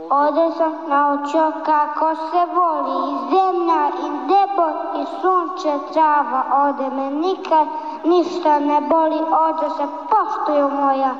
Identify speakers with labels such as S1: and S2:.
S1: Ovde sam naučio kako se voli i zemlja i nebo i sunce, trava. Ovde me nikad ništa ne boli, ovde se poštuju moja